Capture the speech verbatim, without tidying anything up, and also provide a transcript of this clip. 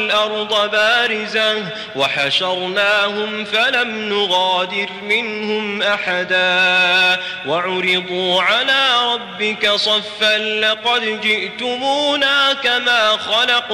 الأرض بارزة وحشرناهم فلم نغادر منهم أحدا وعرضوا على ربك صفا لقد جئتمونا كما خلقنا